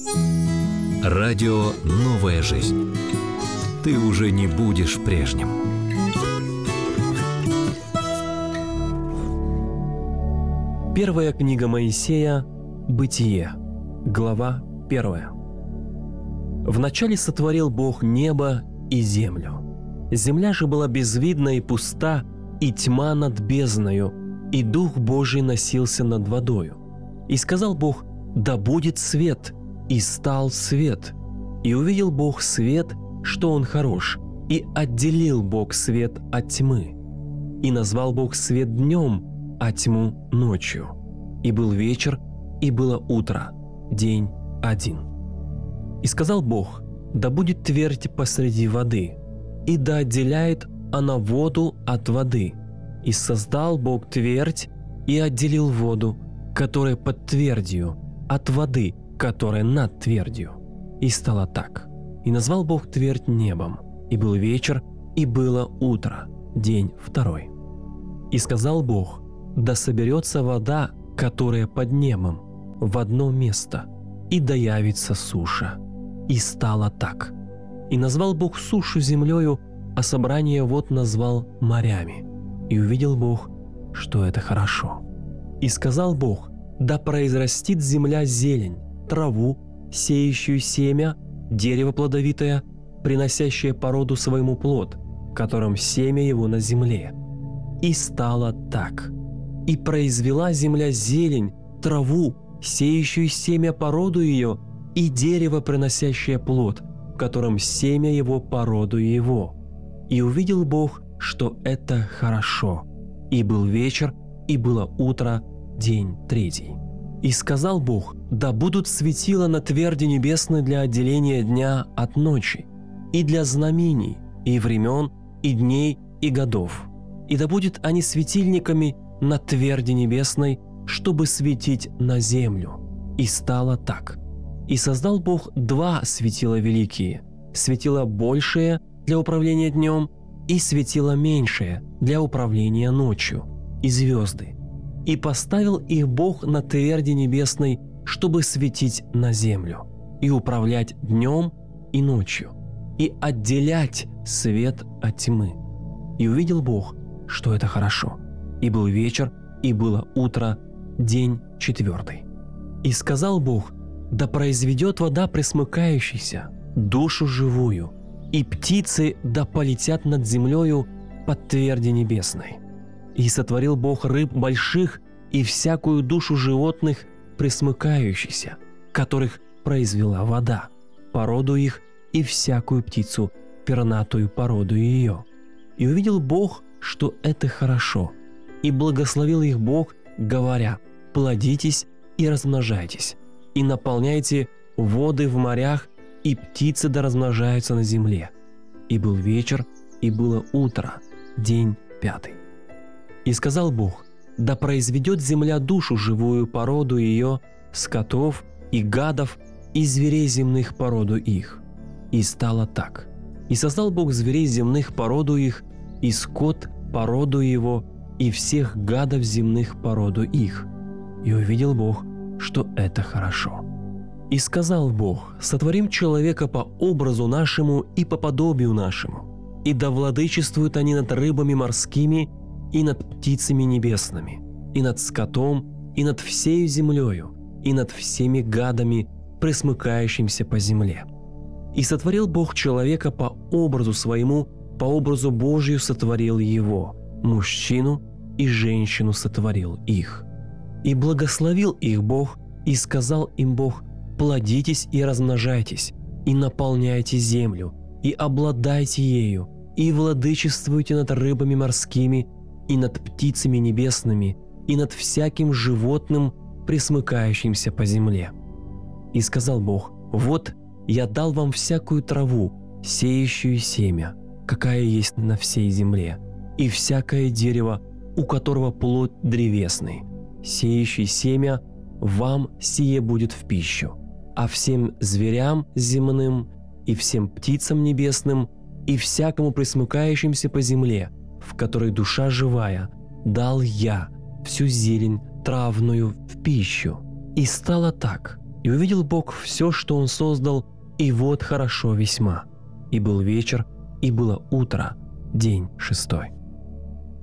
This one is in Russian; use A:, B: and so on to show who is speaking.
A: Радио «Новая жизнь». Ты уже не будешь прежним.
B: Первая книга Моисея, Бытие, глава 1. Вначале сотворил Бог небо и землю. Земля же была безвидна и пуста, и тьма над бездною, и Дух Божий носился над водою. И сказал Бог: «Да будет свет», и стал свет. И увидел Бог свет, что он хорош, и отделил Бог свет от тьмы. И назвал Бог свет днем, а тьму ночью. И был вечер, и было утро, день один. И сказал Бог: «Да будет твердь посреди воды, и да отделяет она воду от воды. И создал Бог твердь, и отделил воду, которая под твердью, от воды, которая над твердью. И стало так. И назвал Бог твердь небом, и был вечер, и было утро, день второй. И сказал Бог: да соберется вода, которая под небом, в одно место, и да явится суша. И стало так. И назвал Бог сушу землею, а собрание вод назвал морями. И увидел Бог, что это хорошо. И сказал Бог: да произрастит земля зелень, траву, сеющую семя, дерево плодовитое, приносящее по роду своему плод, которым семя его на земле. И стало так. И произвела земля зелень, траву, сеющую семя по роду ее, и дерево, приносящее плод, в котором семя его по роду его. И увидел Бог, что это хорошо. И был вечер, и было утро, день третий. И сказал Бог: да будут светила на тверди небесной для отделения дня от ночи, и для знамений, и времен, и дней, и годов. И да будет они светильниками на тверди небесной, чтобы светить на землю. И стало так. И создал Бог два светила великие: светило большее для управления днем, и светило меньшее для управления ночью, и звезды. И поставил их Бог на тверди небесной, чтобы светить на землю, и управлять днем и ночью, и отделять свет от тьмы. И увидел Бог, что это хорошо. И был вечер, и было утро, день четвертый. И сказал Бог: да произведет вода пресмыкающаяся, душу живую, и птицы да полетят над землею под тверди небесной. И сотворил Бог рыб больших и всякую душу животных пресмыкающихся, которых произвела вода, породу их, и всякую птицу, пернатую породу ее. И увидел Бог, что это хорошо, и благословил их Бог, говоря: плодитесь и размножайтесь, и наполняйте воды в морях, и птицы да размножаются на земле. И был вечер, и было утро, день пятый. И сказал Бог: да произведет земля душу живую породу ее, скотов и гадов, и зверей земных породу их. И стало так. И создал Бог зверей земных породу их, и скот породу его, и всех гадов земных породу их. И увидел Бог, что это хорошо. И сказал Бог: сотворим человека по образу нашему и по подобию нашему, и да владычествуют они над рыбами морскими, и над птицами небесными, и над скотом, и над всею землею, и над всеми гадами, пресмыкающимся по земле. И сотворил Бог человека по образу своему, по образу Божию сотворил его, мужчину и женщину сотворил их. И благословил их Бог, и сказал им Бог: плодитесь и размножайтесь, и наполняйте землю, и обладайте ею, и владычествуйте над рыбами морскими, и над птицами небесными, и над всяким животным, пресмыкающимся по земле. И сказал Бог: вот я дал вам всякую траву, сеющую семя, какая есть на всей земле, и всякое дерево, у которого плод древесный, сеющий семя, вам сие будет в пищу, а всем зверям земным, и всем птицам небесным, и всякому пресмыкающимся по земле, в которой душа живая, дал я всю зелень травную в пищу. И стало так. И увидел Бог все, что Он создал, и вот хорошо весьма. И был вечер, и было утро, день 6.